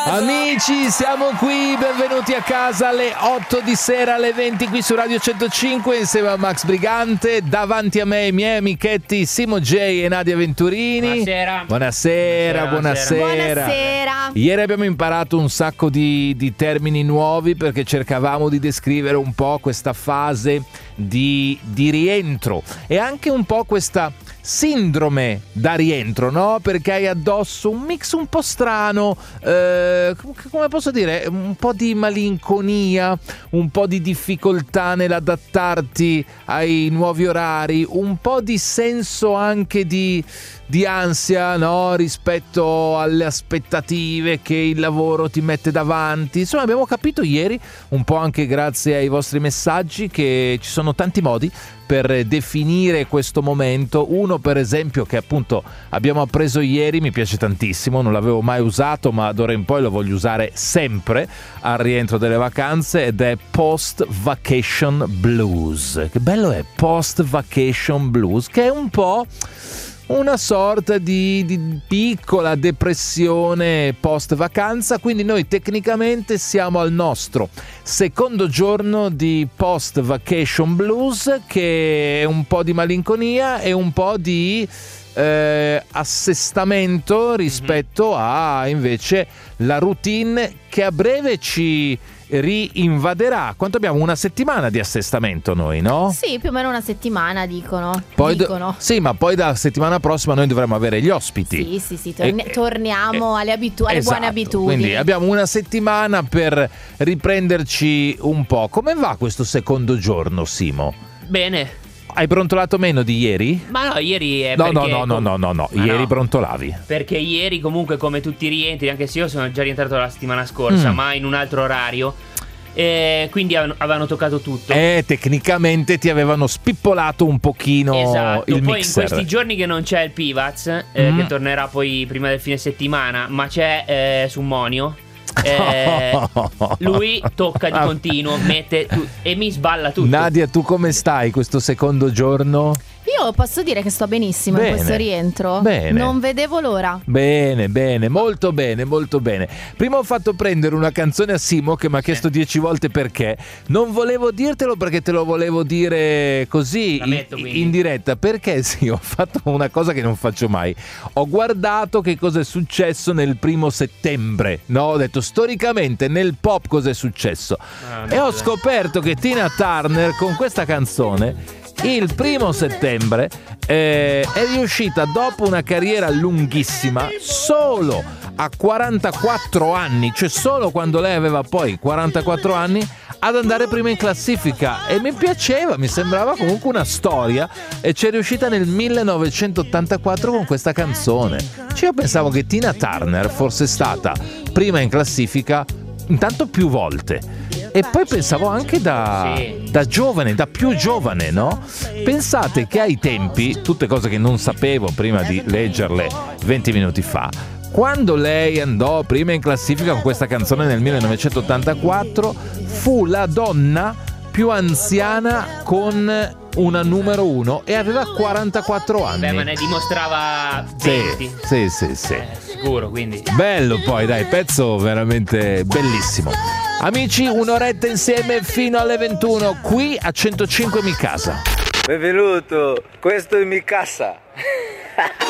Amici, siamo qui, benvenuti a casa alle 8 di sera, alle 20 qui su Radio 105 insieme a Max Brigante, davanti a me i miei amichetti Simo J e Nadia Venturini. Buonasera. Ieri abbiamo imparato un sacco di termini nuovi perché cercavamo di descrivere un po' questa fase di rientro e anche un po' questa sindrome da rientro, no? Perché hai addosso un mix un po' strano, come posso dire, un po' di malinconia, un po' di difficoltà nell'adattarti ai nuovi orari, un po' di senso anche di ansia, no? Rispetto alle aspettative che il lavoro ti mette davanti. Insomma, abbiamo capito ieri, un po' anche grazie ai vostri messaggi, che ci sono tanti modi per definire questo momento. Uno, per esempio, che appunto abbiamo appreso ieri, mi piace tantissimo, non l'avevo mai usato ma d'ora in poi lo voglio usare sempre al rientro delle vacanze, ed è Post Vacation Blues. Che bello è Post Vacation Blues, che è un po' una sorta di piccola depressione post vacanza. Quindi noi tecnicamente siamo al nostro secondo giorno di post vacation blues, che è un po' di malinconia e un po' di assestamento rispetto a invece la routine che a breve ci rinvaderà. Quanto abbiamo? Una settimana di assestamento noi, no? Sì, più o meno una settimana dicono. Sì, ma poi da settimana prossima noi dovremo avere gli ospiti. Sì, torniamo alle esatto, buone abitudini. Quindi abbiamo una settimana per riprenderci un po'. Come va questo secondo giorno, Simo? Bene. Hai brontolato meno di ieri? Ma no, ieri è No, ieri no. brontolavi. Perché ieri comunque, come tutti i rientri, anche se io sono già rientrato la settimana scorsa, ma in un altro orario, quindi avevano toccato tutto. Tecnicamente ti avevano spippolato un pochino, esatto. Il poi mixer. In questi giorni che non c'è il Pivaz, che tornerà poi prima del fine settimana, ma c'è su Monio, lui tocca di continuo, mette e mi sballa tutto. Nadia, tu come stai questo secondo giorno? Io posso dire che sto benissimo in questo rientro. Bene. Non vedevo l'ora. Bene, molto bene. Prima ho fatto prendere una canzone a Simo che mi ha chiesto 10 volte perché. Non volevo dirtelo perché te lo volevo dire così in diretta. Perché sì, ho fatto una cosa che non faccio mai. Ho guardato che cosa è successo nel 1 settembre. No, ho detto storicamente nel pop cosa è successo. E ho scoperto che Tina Turner con questa canzone il 1 settembre è riuscita, dopo una carriera lunghissima, solo a 44 anni, cioè solo quando lei aveva poi 44 anni, ad andare prima in classifica. E mi piaceva, mi sembrava comunque una storia, e c'è riuscita nel 1984 con questa canzone. Cioè io pensavo che Tina Turner fosse stata prima in classifica intanto più volte. E poi pensavo anche da giovane, da più giovane, no? Pensate che ai tempi, tutte cose che non sapevo prima di leggerle 20 minuti fa, quando lei andò prima in classifica con questa canzone nel 1984, fu la donna più anziana con una numero 1 e aveva 44 anni. Beh, ma ne dimostrava 20. Sì. Sicuro, quindi. Bello poi, dai, pezzo veramente bellissimo. Amici, un'oretta insieme fino alle 21 qui a 105 Mi Casa. Benvenuto, questo è Mi Casa.